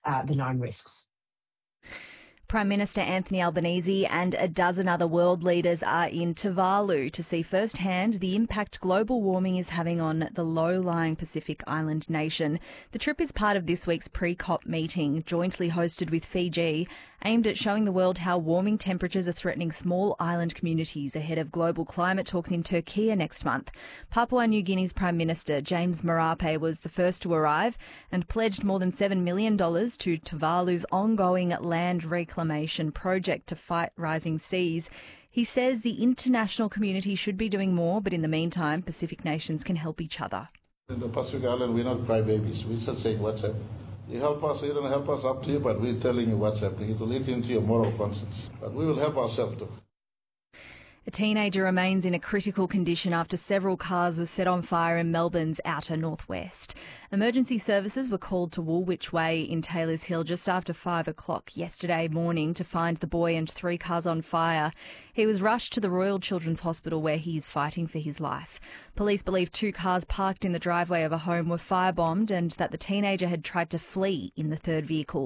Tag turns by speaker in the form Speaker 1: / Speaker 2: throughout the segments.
Speaker 1: the known risks.
Speaker 2: Prime Minister Anthony Albanese and a dozen other world leaders are in Tuvalu to see firsthand the impact global warming is having on the low-lying Pacific island nation. The trip is part of this week's pre-COP meeting, jointly hosted with Fiji, aimed at showing the world how warming temperatures are threatening small island communities ahead of global climate talks in Turkey next month. Papua New Guinea's Prime Minister James Marape was the first to arrive and pledged more than $7 million to Tuvalu's ongoing land reclamation project to fight rising seas. He says the international community should be doing more, but in the meantime, Pacific nations can help each other.
Speaker 3: In the Pacific Island, we're not crybabies. We're just saying what's happening. You help us, you don't help us, up to you, but we're telling you what's happening. It will eat into your moral conscience. But we will help ourselves too.
Speaker 2: A teenager remains in a critical condition after several cars were set on fire in Melbourne's outer northwest. Emergency services were called to Woolwich Way in Taylors Hill just after 5 o'clock yesterday morning to find the boy and 3 cars on fire. He was rushed to the Royal Children's Hospital where he is fighting for his life. Police believe 2 cars parked in the driveway of a home were firebombed and that the teenager had tried to flee in the third vehicle.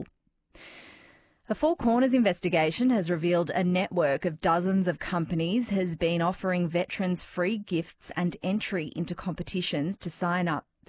Speaker 2: A Four Corners investigation has revealed a network of dozens of companies has been offering veterans free gifts and entry into competitions to sign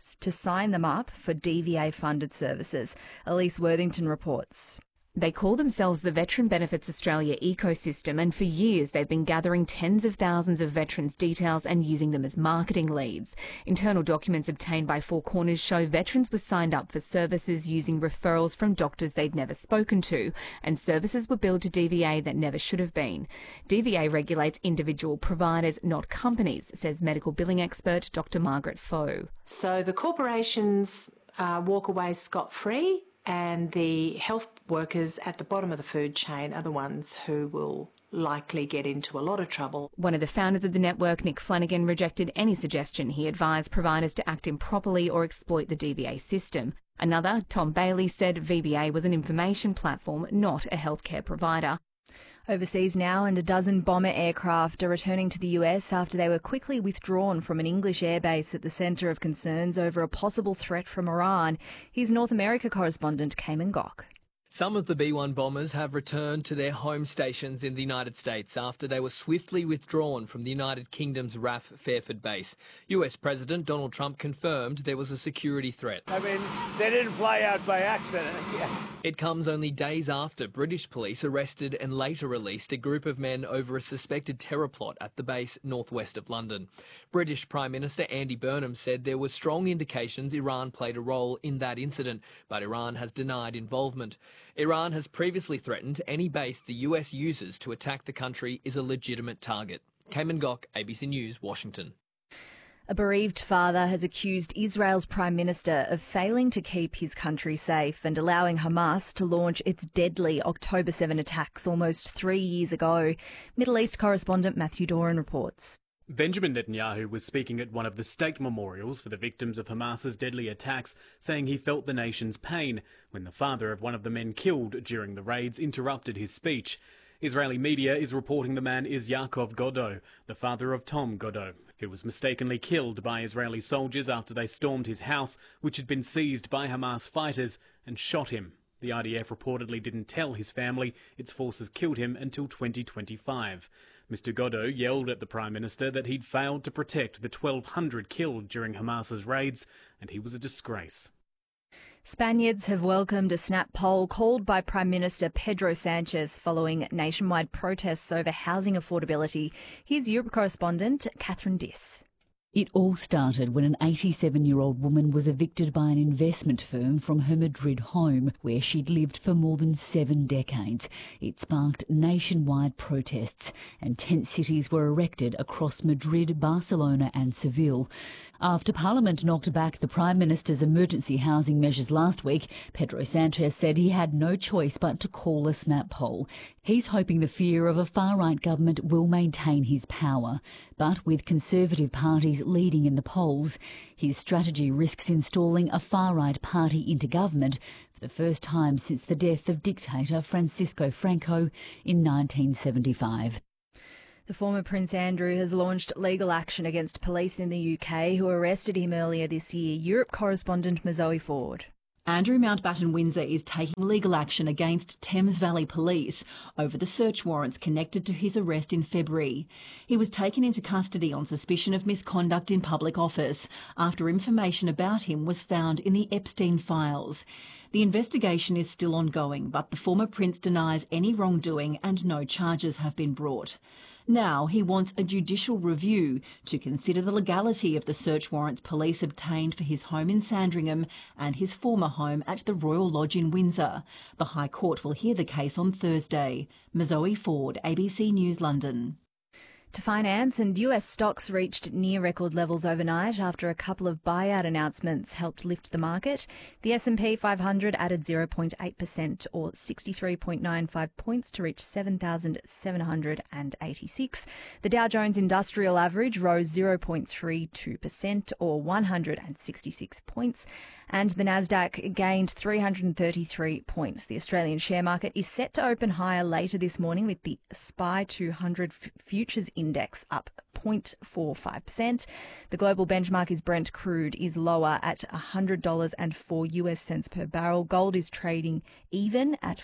Speaker 2: them up for DVA-funded services. Elise Worthington reports.
Speaker 4: They call themselves the Veteran Benefits Australia ecosystem, and for years they've been gathering tens of thousands of veterans' details and using them as marketing leads. Internal documents obtained by Four Corners show veterans were signed up for services using referrals from doctors they'd never spoken to, and services were billed to DVA that never should have been. DVA regulates individual providers, not companies, says medical billing expert Dr. Margaret Foe.
Speaker 5: So the corporations walk away scot-free, and the health workers at the bottom of the food chain are the ones who will likely get into a lot of trouble.
Speaker 4: One of the founders of the network, Nick Flanagan, rejected any suggestion he advised providers to act improperly or exploit the DVA system. Another, Tom Bailey, said VBA was an information platform, not a healthcare provider.
Speaker 2: Overseas now, and a dozen bomber aircraft are returning to the US after they were quickly withdrawn from an English airbase at the centre of concerns over a possible threat from Iran. Here's North America correspondent Cayman Gok.
Speaker 6: Some of the B-1 bombers have returned to their home stations in the United States after they were swiftly withdrawn from the United Kingdom's RAF Fairford base. US President Donald Trump confirmed there was a security threat.
Speaker 7: I mean, they didn't fly out by accident.
Speaker 6: It comes only days after British police arrested and later released a group of men over a suspected terror plot at the base northwest of London. British Prime Minister Andy Burnham said there were strong indications Iran played a role in that incident, but Iran has denied involvement. Iran has previously threatened any base the US uses to attack the country is a legitimate target. Cayman Gok, ABC News, Washington.
Speaker 2: A bereaved father has accused Israel's Prime Minister of failing to keep his country safe and allowing Hamas to launch its deadly October 7 attacks almost 3 years ago. Middle East correspondent Matthew Doran reports.
Speaker 8: Benjamin Netanyahu was speaking at one of the state memorials for the victims of Hamas's deadly attacks, saying he felt the nation's pain when the father of one of the men killed during the raids interrupted his speech. Israeli media is reporting the man is Yaakov Godo, the father of Tom Godo, who was mistakenly killed by Israeli soldiers after they stormed his house, which had been seized by Hamas fighters, and shot him. The IDF reportedly didn't tell his family its forces killed him until 2025. Mr. Godo yelled at the Prime Minister that he'd failed to protect the 1,200 killed during Hamas's raids, and he was a disgrace.
Speaker 2: Spaniards have welcomed a snap poll called by Prime Minister Pedro Sanchez following nationwide protests over housing affordability. Here's Europe correspondent Catherine Diss.
Speaker 9: It all started when an 87-year-old woman was evicted by an investment firm from her Madrid home, where she'd lived for more than 7 decades. It sparked nationwide protests, and tent cities were erected across Madrid, Barcelona and Seville. After Parliament knocked back the Prime Minister's emergency housing measures last week, Pedro Sanchez said he had no choice but to call a snap poll. He's hoping the fear of a far-right government will maintain his power. But with Conservative parties leading in the polls, his strategy risks installing a far-right party into government for the first time since the death of dictator Francisco Franco in 1975.
Speaker 2: The former Prince Andrew has launched legal action against police in the UK who arrested him earlier this year. Europe correspondent Mazoe Ford.
Speaker 1: Andrew Mountbatten Windsor is taking legal action against Thames Valley Police over the search warrants connected to his arrest in February. He was taken into custody on suspicion of misconduct in public office after information about him was found in the Epstein files. The investigation is still ongoing, but the former prince denies any wrongdoing and no charges have been brought. Now he wants a judicial review to consider the legality of the search warrants police obtained for his home in Sandringham and his former home at the Royal Lodge in Windsor. The High Court will hear the case on Thursday. Mazoe Ford, ABC News, London.
Speaker 2: To finance, and US stocks reached near record levels overnight after a couple of buyout announcements helped lift the market. The S&P 500 added 0.8% or 63.95 points to reach 7,786. The Dow Jones Industrial Average rose 0.32% or 166 points. And the Nasdaq gained 333 points. The Australian share market is set to open higher later this morning with the SPI 200 futures index up 0.45%. The global benchmark is Brent crude is lower at $100.04 per barrel. Gold is trading even at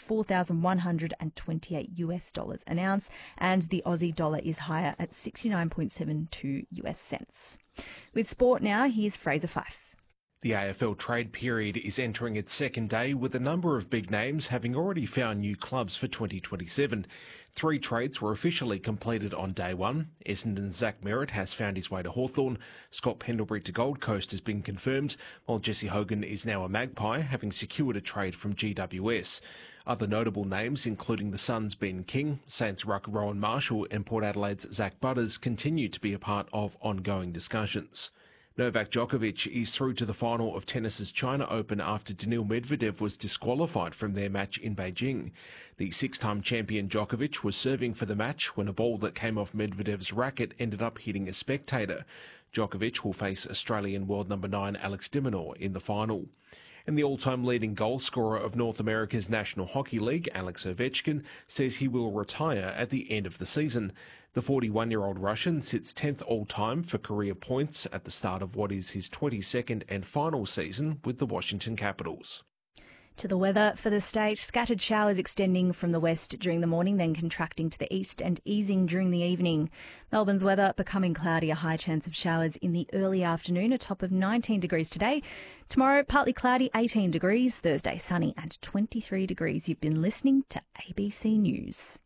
Speaker 2: $4,128 an ounce, and the Aussie dollar is higher at 69.72 US cents. With sport now, here's Fraser Fyfe.
Speaker 10: The AFL trade period is entering its second day, with a number of big names having already found new clubs for 2027. 3 trades were officially completed on day one. Essendon's Zach Merritt has found his way to Hawthorn. Scott Pendlebury to Gold Coast has been confirmed, while Jesse Hogan is now a Magpie, having secured a trade from GWS. Other notable names, including the Suns' Ben King, Saints' ruck Rowan Marshall and Port Adelaide's Zach Butters, continue to be a part of ongoing discussions. Novak Djokovic is through to the final of tennis's China Open after Daniil Medvedev was disqualified from their match in Beijing. The 6-time champion Djokovic was serving for the match when a ball that came off Medvedev's racket ended up hitting a spectator. Djokovic will face Australian world number 9 Alex de Minaur in the final. And the all-time leading goal scorer of North America's National Hockey League, Alex Ovechkin, says he will retire at the end of the season. The 41-year-old Russian sits 10th all-time for career points at the start of what is his 22nd and final season with the Washington Capitals.
Speaker 2: To the weather for the state, scattered showers extending from the west during the morning, then contracting to the east and easing during the evening. Melbourne's weather becoming cloudy, a high chance of showers in the early afternoon, a top of 19 degrees today. Tomorrow, partly cloudy, 18 degrees. Thursday, sunny and 23 degrees. You've been listening to ABC News.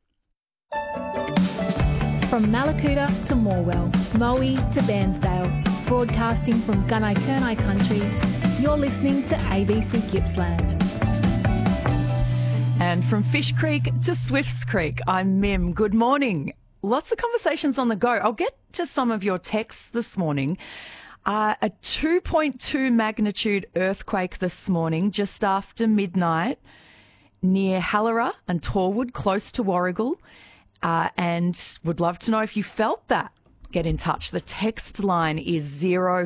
Speaker 11: From Mallacoota to Morwell, Moe to Bairnsdale, broadcasting from Gunai Kurnai country, you're listening to ABC Gippsland.
Speaker 12: And from Fish Creek to Swifts Creek, I'm Mim. Good morning. Lots of conversations on the go. I'll get to some of your texts this morning. A 2.2 magnitude earthquake this morning, just after midnight, near Hallara and Torwood, close to Warragul. And would love to know if you felt that. Get in touch. The text line is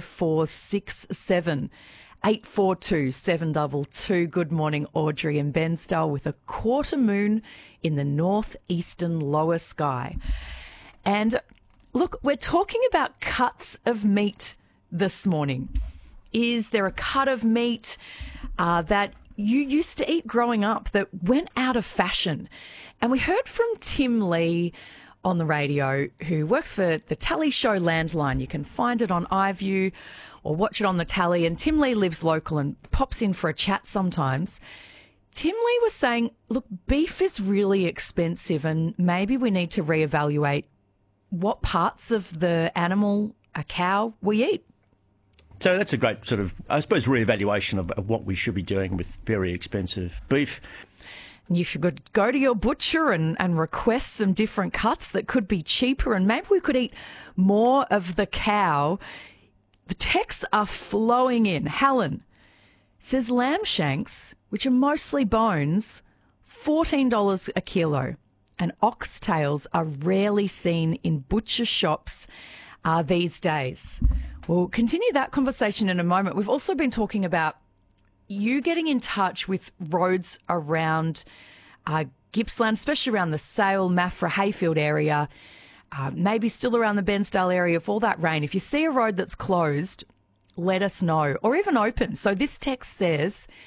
Speaker 12: 0467 842 722. Good morning, Audrey and Bairnsdale, with a quarter moon in the northeastern lower sky. And look, we're talking about cuts of meat this morning. Is there a cut of meat that you used to eat growing up that went out of fashion? And we heard from Tim Lee on the radio, who works for the Tally Show Landline. You can find it on iView or watch it on the Tally. And Tim Lee lives local and pops in for a chat sometimes. Tim Lee was saying, look, beef is really expensive and maybe we need to reevaluate what parts of the animal, a cow, we eat.
Speaker 13: So that's a great sort of, I suppose, reevaluation of what we should be doing with very expensive beef.
Speaker 12: You should go to your butcher and request some different cuts that could be cheaper, and maybe we could eat more of the cow. The texts are flowing in. Helen says lamb shanks, which are mostly bones, $14 a kilo, and oxtails are rarely seen in butcher shops these days. We'll continue that conversation in a moment. We've also been talking about you getting in touch with roads around Gippsland, especially around the Sale, Maffra, Hayfield area, maybe still around the Bairnsdale area for all that rain. If you see a road that's closed, let us know, or even open. So this text says,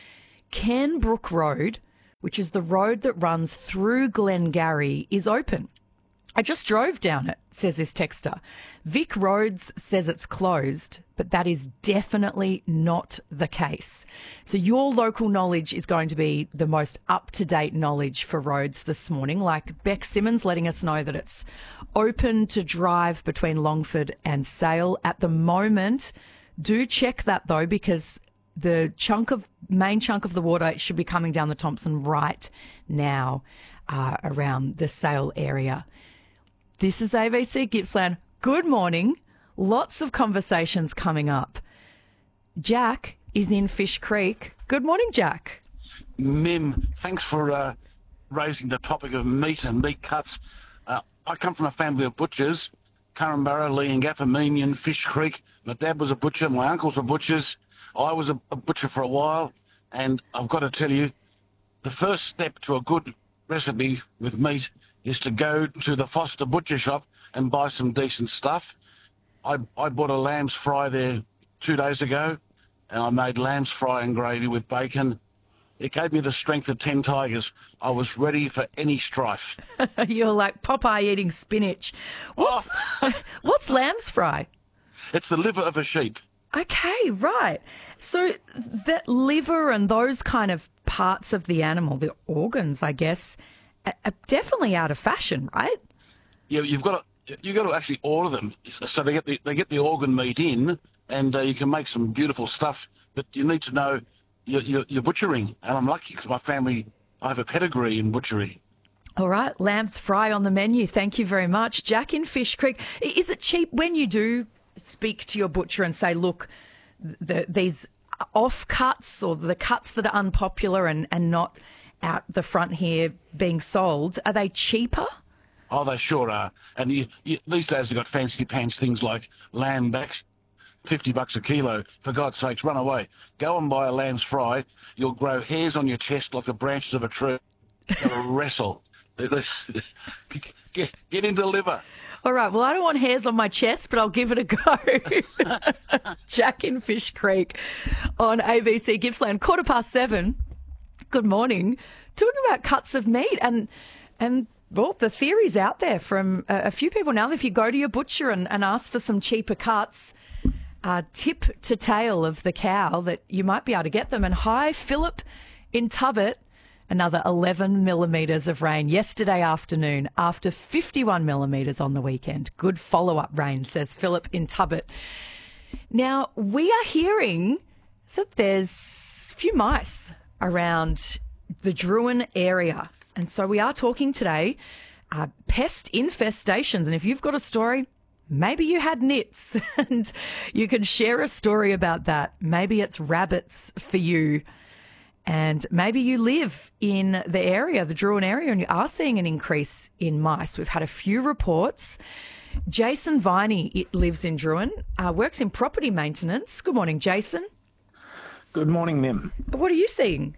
Speaker 12: Cairnbrook Road, which is the road that runs through Glengarry, is open. I just drove down it, says this texter. Vic Roads says it's closed, but that is definitely not the case. So your local knowledge is going to be the most up-to-date knowledge for roads this morning, like Beck Simmons letting us know that it's open to drive between Longford and Sale at the moment. Do check that, though, because the main chunk of the water should be coming down the Thompson right now around the Sale area. This is ABC Gippsland. Good morning. Lots of conversations coming up. Jack is in Fish Creek. Good morning, Jack.
Speaker 14: Mim, thanks for raising the topic of meat and meat cuts. I come from a family of butchers, Currumburra, Leongatha, Meenian, Fish Creek. My dad was a butcher, my uncles were butchers. I was a butcher for a while, and I've got to tell you, the first step to a good recipe with meat is to go to the Foster Butcher Shop and buy some decent stuff. I bought a lamb's fry there 2 days ago, and I made lamb's fry and gravy with bacon. It gave me the strength of 10 tigers. I was ready for any strife.
Speaker 12: You're like Popeye eating spinach. What's lamb's fry?
Speaker 14: It's the liver of a sheep.
Speaker 12: Okay, right. So that liver and those kind of parts of the animal, the organs, I guess, are definitely out of fashion, right?
Speaker 14: Yeah, you've got to actually order them, so they get the organ meat in, and you can make some beautiful stuff. But you need to know you're butchering, and I'm lucky because I have a pedigree in butchery.
Speaker 12: All right, lamb's fry on the menu. Thank you very much, Jack in Fish Creek. Is it cheap when you do speak to your butcher and say, look, these off cuts or the cuts that are unpopular and not out the front here being sold, are they cheaper?
Speaker 14: Oh, they sure are. And these days they've got fancy pants things like lamb backs, $50 a kilo. For God's sakes, run away. Go and buy a lamb's fry. You'll grow hairs on your chest like the branches of a tree. You'll wrestle. Get into liver.
Speaker 12: All right, well, I don't want hairs on my chest, but I'll give it a go. Jack in Fish Creek on ABC Gippsland, 7:15. Good morning. Talking about cuts of meat and well, the theory's out there from a few people now that if you go to your butcher and ask for some cheaper cuts, tip to tail of the cow, that you might be able to get them. And hi, Philip in Tubbett, another 11 millimetres of rain yesterday afternoon after 51 millimetres on the weekend. Good follow-up rain, says Philip in Tubbett. Now, we are hearing that there's a few mice around the Druin area. And so we are talking today pest infestations. And if you've got a story, maybe you had nits and you can share a story about that. Maybe it's rabbits for you. And maybe you live in the area, the Druin area, and you are seeing an increase in mice. We've had a few reports. Jason Viney lives in Druin, works in property maintenance. Good morning, Jason.
Speaker 15: Good morning, Mim.
Speaker 12: What are you seeing?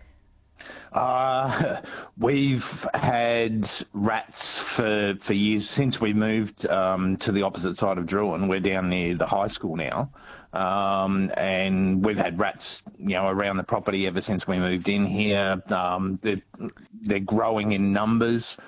Speaker 15: We've had rats for years since we moved to the opposite side of Druin. We're down near the high school now, and we've had rats, around the property ever since we moved in here. They're growing in numbers.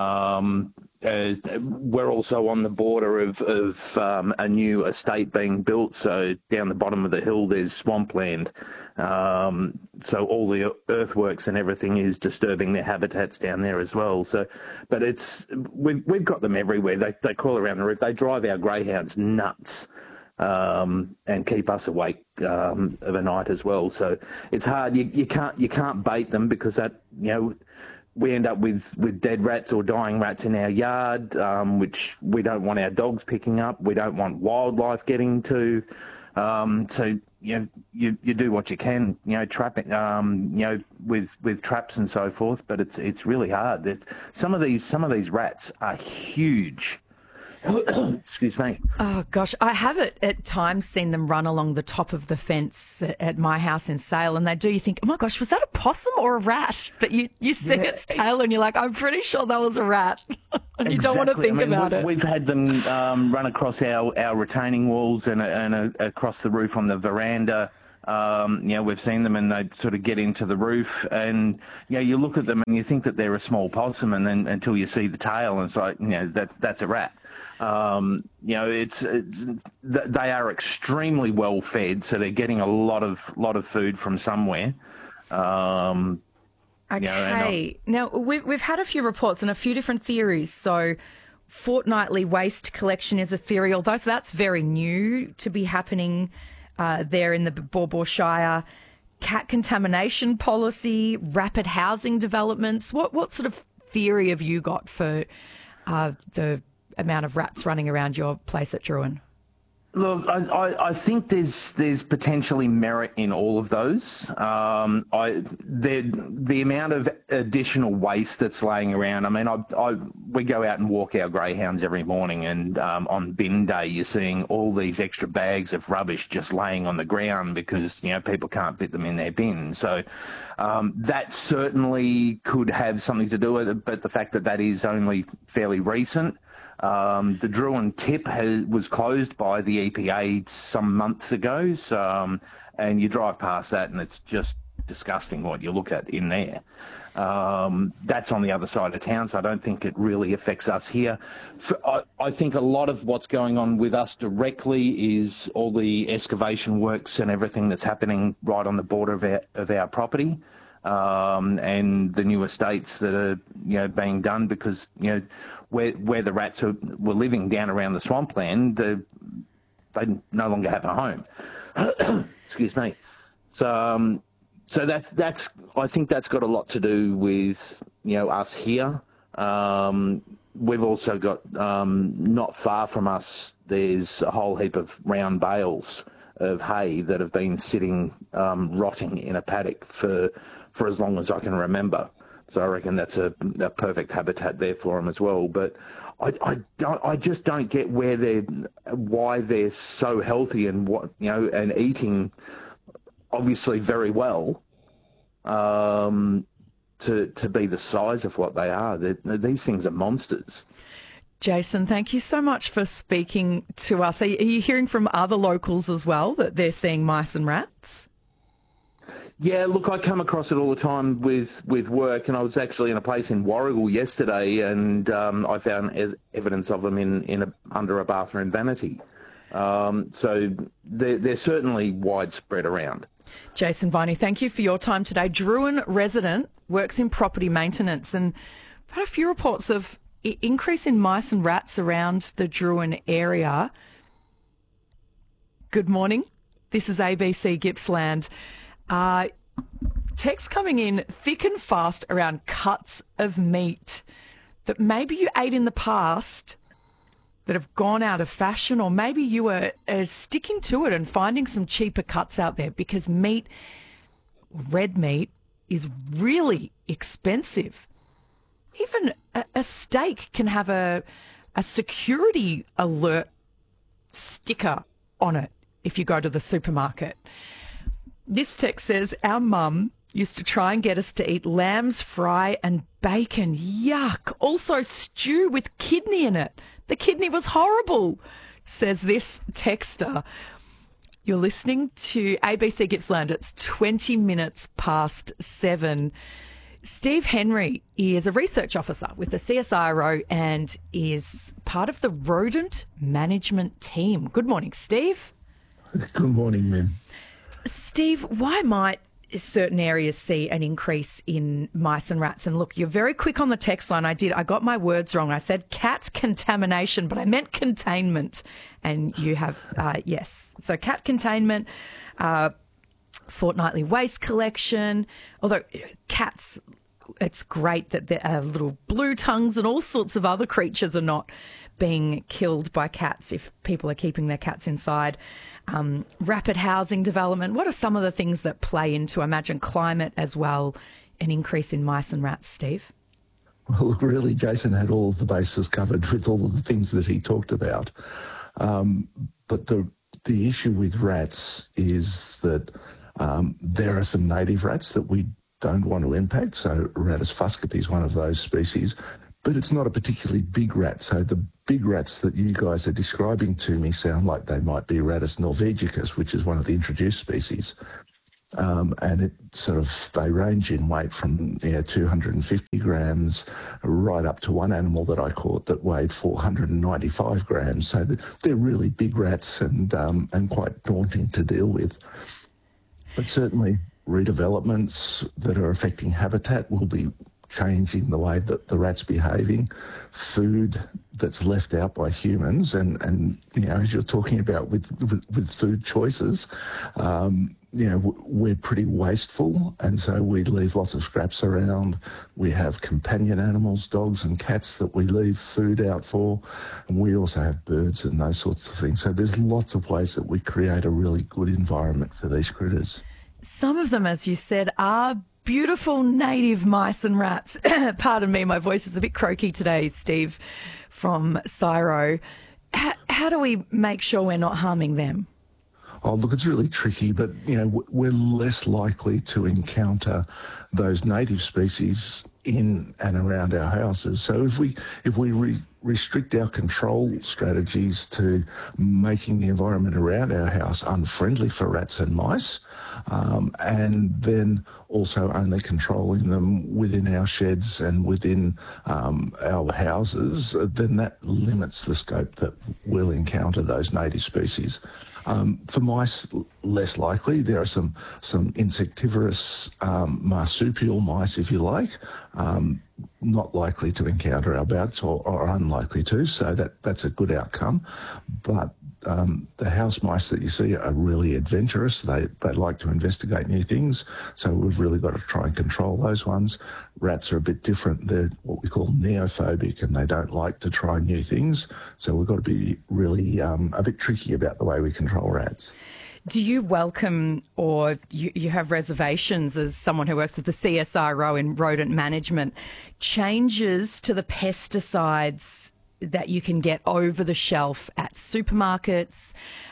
Speaker 15: We're also on the border of a new estate being built, so down the bottom of the hill there's swampland. So all the earthworks and everything is disturbing their habitats down there as well. So, but we've got them everywhere. They crawl around the roof. They drive our greyhounds nuts. And keep us awake of a night as well. So it's hard. You can't bait them because that we end up with dead rats or dying rats in our yard, which we don't want our dogs picking up. We don't want wildlife getting to. So you do what you can, trapping, with traps and so forth. But it's really hard. Some of these rats are huge. Excuse me.
Speaker 12: Oh, gosh. I have at times seen them run along the top of the fence at my house in Sale, and they do. You think, oh, my gosh, was that a possum or a rat? But you see its tail and you're like, I'm pretty sure that was a rat. And you don't want to think about it.
Speaker 15: We've had them run across our retaining walls and across the roof on the veranda. We've seen them and they sort of get into the roof, and you look at them and you think that they're a small possum, and then until you see the tail, and it's like that's a rat. They are extremely well fed, so they're getting a lot of food from somewhere.
Speaker 12: Okay. Now, we've had a few reports and a few different theories. So fortnightly waste collection is a theory, although that's very new to be happening there in the Baw Baw Shire. Cat contamination policy, rapid housing developments. What sort of theory have you got for the amount of rats running around your place at Drouin?
Speaker 15: Look, I think there's potentially merit in all of those. The amount of additional waste that's laying around. I mean, we go out and walk our greyhounds every morning, and on bin day, you're seeing all these extra bags of rubbish just laying on the ground because people can't fit them in their bin. So that certainly could have something to do with it. But the fact that is only fairly recent. The Drouin tip was closed by the EPA some months ago, and you drive past that and it's just disgusting what you look at in there. That's on the other side of town, so I don't think it really affects us here. I think a lot of what's going on with us directly is all the excavation works and everything that's happening right on the border of our property. And the new estates that are being done, because where the rats were living down around the swampland, they no longer have a home. Excuse me. So that's I think that's got a lot to do with us here. We've also got not far from us, there's a whole heap of round bales of hay that have been sitting rotting in a paddock for as long as I can remember. So I reckon that's a perfect habitat there for them as well. But I just don't get why they're so healthy and and eating obviously very well to be the size of what they are. These things are monsters.
Speaker 12: Jason, thank you so much for speaking to us. Are you hearing from other locals as well that they're seeing mice and rats?
Speaker 15: Yeah, look, I come across it all the time with work, and I was actually in a place in Warrigal yesterday, and I found evidence of them under a bathroom vanity. So they're certainly widespread around.
Speaker 12: Jason Viney, thank you for your time today. Drouin resident, works in property maintenance, and I've had a few reports of increase in mice and rats around the Drouin area. Good morning. This is ABC Gippsland. Text coming in thick and fast around cuts of meat that maybe you ate in the past that have gone out of fashion, or maybe you were sticking to it and finding some cheaper cuts out there, because red meat is really expensive. Even a steak can have a security alert sticker on it if you go to the supermarket. This text says, our mum used to try and get us to eat lamb's fry and bacon. Yuck. Also stew with kidney in it. The kidney was horrible, says this texter. You're listening to ABC Gippsland. It's 20 minutes past 7. Steve Henry is a research officer with the CSIRO and is part of the rodent management team. Good morning, Steve.
Speaker 16: Good morning, Min.
Speaker 12: Steve, why might certain areas see an increase in mice and rats? And look, you're very quick on the text line. I got my words wrong. I said cat contamination, but I meant containment. And you have, yes. So cat containment, fortnightly waste collection. Although cats, it's great that there are little blue tongues and all sorts of other creatures are not being killed by cats if people are keeping their cats inside. Rapid housing development. What are some of the things that play into, I imagine, climate as well, an increase in mice and rats, Steve?
Speaker 16: Well, look, really, Jason had all of the bases covered with all of the things that he talked about. But the issue with rats is that there are some native rats that we don't want to impact. So Rattus fuscapi is one of those species. but it's not a particularly big rat. So the big rats that you guys are describing to me sound like they might be Rattus norvegicus, which is one of the introduced species. And it they range in weight from 250 grams right up to one animal that I caught that weighed 495 grams. So they're really big rats and quite daunting to deal with. But certainly redevelopments that are affecting habitat will be changing the way that the rat's behaving, food that's left out by humans, and as you're talking about with food choices, we're pretty wasteful, and so we leave lots of scraps around. We have companion animals, dogs and cats that we leave food out for, and we also have birds and those sorts of things. So there's lots of ways that we create a really good environment for these critters.
Speaker 12: Some of them, as you said, are beautiful native mice and rats. Pardon me, my voice is a bit croaky today, Steve, from CSIRO. How do we make sure we're not harming them?
Speaker 16: Oh, look, it's really tricky, but, we're less likely to encounter those native species in and around our houses. So if we restrict our control strategies to making the environment around our house unfriendly for rats and mice, and then also only controlling them within our sheds and within our houses, then that limits the scope that we'll encounter those native species. For mice, less likely. There are some insectivorous marsupial mice, if you like, not likely to encounter our bats or unlikely to, so that's a good outcome. But the house mice that you see are really adventurous. They like to investigate new things, so we've really got to try and control those ones. Rats are a bit different. They're what we call neophobic, and they don't like to try new things, so we've got to be really a bit tricky about the way we control rats.
Speaker 12: Do you welcome, or you have reservations as someone who works with the CSIRO in rodent management, changes to the pesticides that you can get over the shelf at supermarkets,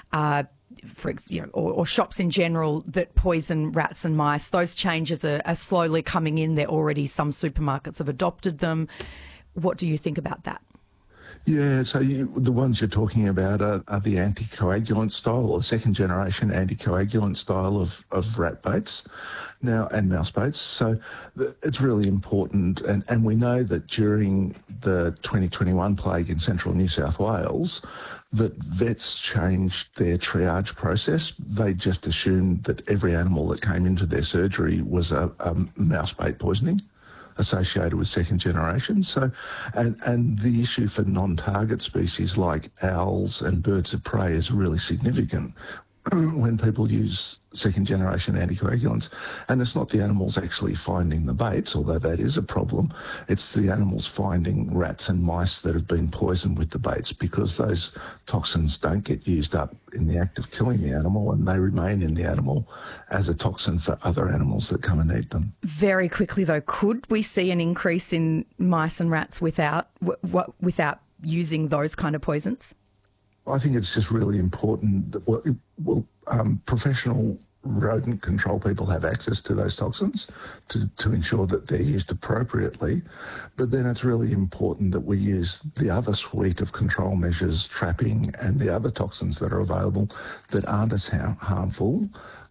Speaker 12: or shops in general that poison rats and mice? Those changes are slowly coming in. Some supermarkets have adopted them. What do you think about that?
Speaker 16: Yeah, so the ones you're talking about are the anticoagulant style or second generation anticoagulant style of rat baits now and mouse baits. So it's really important. And we know that during the 2021 plague in central New South Wales, that vets changed their triage process. They just assumed that every animal that came into their surgery was a mouse bait poisoning associated with second generation. So, and the issue for non-target species like owls and birds of prey is really significant when people use second generation anticoagulants. And it's not the animals actually finding the baits, although that is a problem. It's the animals finding rats and mice that have been poisoned with the baits, because those toxins don't get used up in the act of killing the animal, and they remain in the animal as a toxin for other animals that come and eat them.
Speaker 12: Very quickly though, could we see an increase in mice and rats without using those kind of poisons?
Speaker 16: I think it's just really important that professional rodent control people have access to those toxins to ensure that they're used appropriately. But then it's really important that we use the other suite of control measures, trapping and the other toxins that are available that aren't as harmful,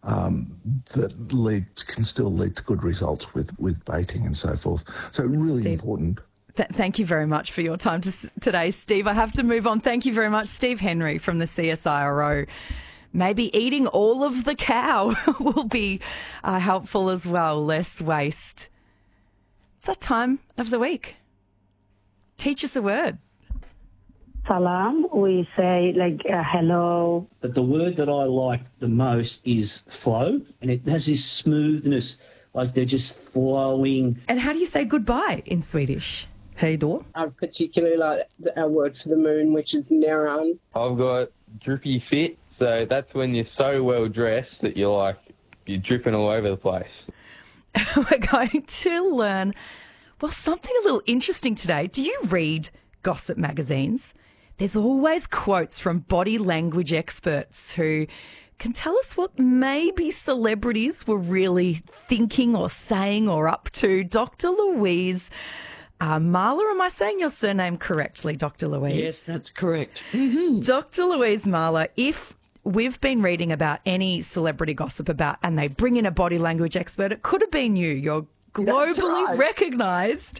Speaker 16: that can still lead to good results with baiting and so forth. So really
Speaker 12: Steve,
Speaker 16: important.
Speaker 12: Thank you very much for your time today, Steve. I have to move on. Thank you very much. Steve Henry from the CSIRO. Maybe eating all of the cow will be helpful as well. Less waste. It's that time of the week. Teach us a word.
Speaker 17: Salam, we say hello.
Speaker 18: But the word that I like the most is flow, and it has this smoothness, like they're just flowing.
Speaker 12: And how do you say goodbye in Swedish?
Speaker 19: Hej då.
Speaker 20: I particularly like our word for the moon, which is Neran.
Speaker 21: I've got drippy fit, so that's when you're so well dressed that you're dripping all over the place.
Speaker 12: We're going to learn, something a little interesting today. Do you read gossip magazines? There's always quotes from body language experts who can tell us what maybe celebrities were really thinking or saying or up to. Dr. Louise Marla, am I saying your surname correctly, Dr. Louise?
Speaker 19: Yes, that's correct.
Speaker 12: Dr. Louise Marla, if we've been reading about any celebrity gossip about, and they bring in a body language expert, it could have been you. You're globally recognised